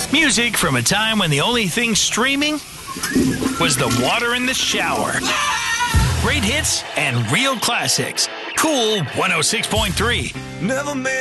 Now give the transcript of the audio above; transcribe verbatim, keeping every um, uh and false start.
Music from a time when the only thing streaming was the water in the shower. Great hits and real classics. Cool one oh six point three. Never made